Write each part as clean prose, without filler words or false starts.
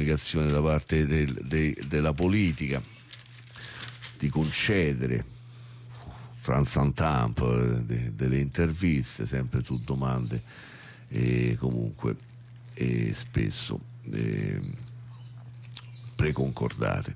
comunicazione da parte della politica, di concedere delle interviste sempre su domande e comunque spesso preconcordate.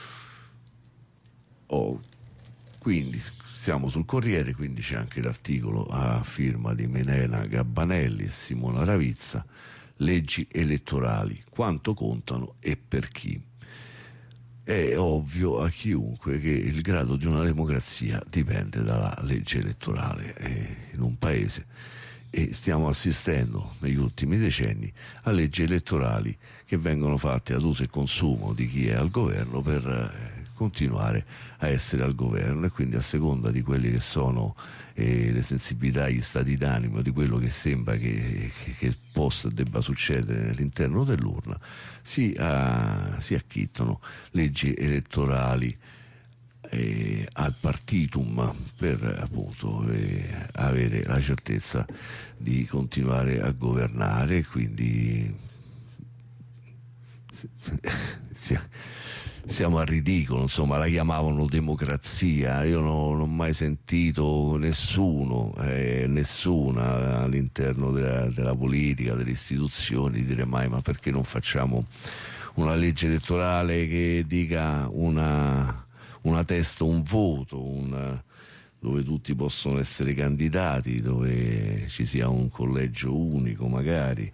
Quindi siamo sul Corriere, quindi c'è anche l'articolo a firma di Milena Gabbanelli e Simona Ravizza: leggi elettorali, quanto contano e per chi. È ovvio a chiunque che il grado di una democrazia dipende dalla legge elettorale in un paese, e stiamo assistendo negli ultimi decenni a leggi elettorali che vengono fatte ad uso e consumo di chi è al governo per continuare a essere al governo, e quindi a seconda di quelle che sono le sensibilità, gli stati d'animo, di quello che sembra che possa debba succedere all'interno dell'urna, si acchittano leggi elettorali ad partitum per appunto avere la certezza di continuare a governare. Quindi siamo al ridicolo, insomma. La chiamavano democrazia, io non ho mai sentito nessuna all'interno della politica, delle istituzioni dire mai: ma perché non facciamo una legge elettorale che dica una testa, un voto, dove tutti possono essere candidati, dove ci sia un collegio unico magari,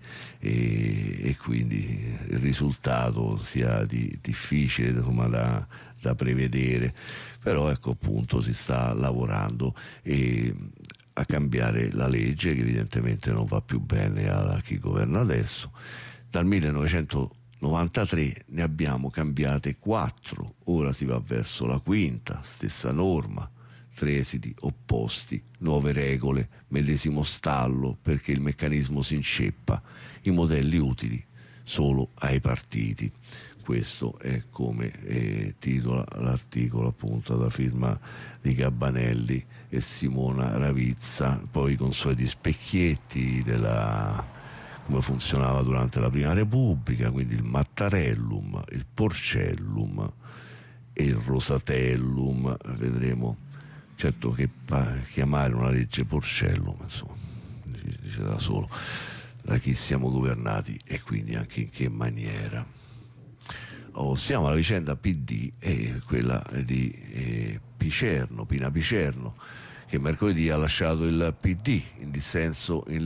e quindi il risultato sia difficile, insomma, da prevedere. Però ecco, appunto, si sta lavorando a cambiare la legge, che evidentemente non va più bene a chi governa adesso. Dal 1993 ne abbiamo cambiate 4, ora si va verso la quinta, stessa norma, 3 esiti opposti, nuove regole, medesimo stallo, perché il meccanismo si inceppa, i modelli utili solo ai partiti. Questo è come titola l'articolo, appunto, da firma di Gabbanelli e Simona Ravizza, poi i consueti specchietti come funzionava durante la Prima Repubblica, quindi il Mattarellum, il Porcellum e il Rosatellum. Vedremo. Certo che chiamare una legge Porcellum, insomma, dice da solo da chi siamo governati e quindi anche in che maniera. Siamo alla vicenda PD e quella di Pina Picerno, che mercoledì ha lasciato il PD in dissenso con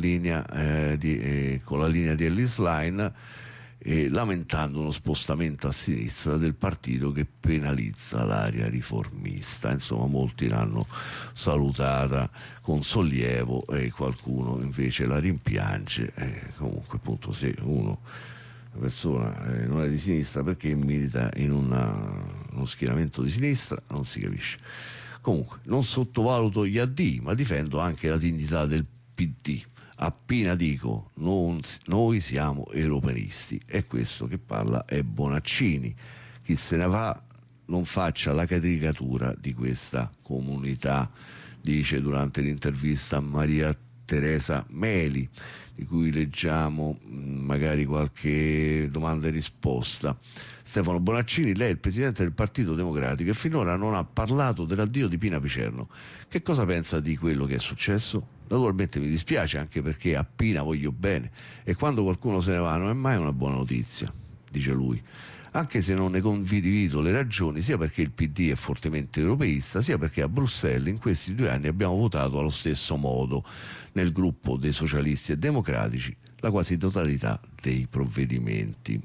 la linea di Ellis Line, lamentando uno spostamento a sinistra del partito che penalizza l'area riformista. Insomma, molti l'hanno salutata con sollievo e qualcuno invece la rimpiange. Comunque, appunto, se una persona non è di sinistra, perché milita in uno schieramento di sinistra, non si capisce. Comunque, non sottovaluto gli AD, ma difendo anche la dignità del PD. Appena dico noi siamo europeisti, è questo che parla è Bonaccini. Chi se ne va non faccia la caricatura di questa comunità, dice durante l'intervista a Maria Teresa Meli, di cui leggiamo magari qualche domanda e risposta. Stefano Bonaccini: lei è il presidente del Partito Democratico e finora non ha parlato dell'addio di Pina Picerno. Che cosa pensa di quello che è successo? Naturalmente mi dispiace, anche perché a Pina voglio bene, e quando qualcuno se ne va non è mai una buona notizia, dice lui, anche se non ne condivido le ragioni, sia perché il PD è fortemente europeista, sia perché a Bruxelles in questi 2 anni abbiamo votato allo stesso modo, nel gruppo dei socialisti e democratici, la quasi totalità dei provvedimenti.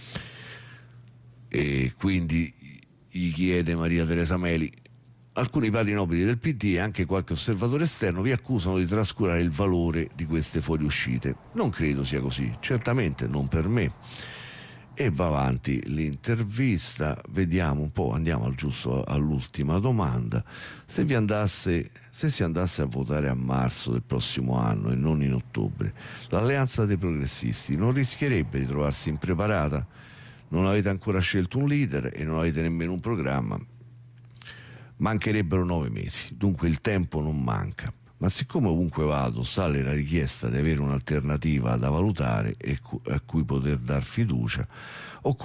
E quindi gli chiede Maria Teresa Meli: alcuni padri nobili del PD e anche qualche osservatore esterno vi accusano di trascurare il valore di queste fuoriuscite. Non credo sia così, certamente non per me. E va avanti l'intervista, vediamo un po', andiamo giusto all'ultima domanda. Se si andasse a votare a marzo del prossimo anno e non in ottobre, l'alleanza dei progressisti non rischierebbe di trovarsi impreparata? Non avete ancora scelto un leader e non avete nemmeno un programma. Mancherebbero 9 mesi, dunque il tempo non manca. Ma siccome ovunque vado sale la richiesta di avere un'alternativa da valutare e a cui poter dar fiducia,